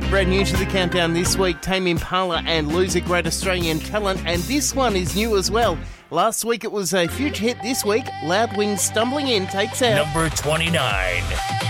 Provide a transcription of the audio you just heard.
Brand new to the countdown this week, Tame Impala and Lose a Great Australian Talent, and this one is new as well. Last week it was a huge hit. This week, Loud Wings Stumbling In takes out number 29.